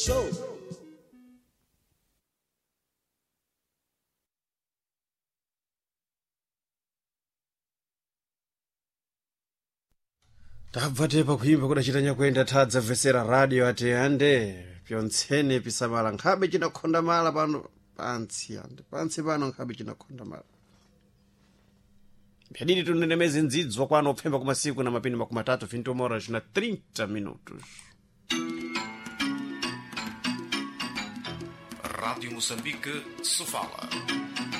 Show. tabva tepa kuimba kudachitanya kuenda tadza vhesera radio ati ande pyontsene pisamala nkhabe chinakhonda mala pano pansi pano nkhabe chinakhonda mala pyadidi tunenemezi ndzidzwa kwano opfemba kumasiku na mapini makumatatu 20 horas na 30 minutos. Rádio Moçambique se fala.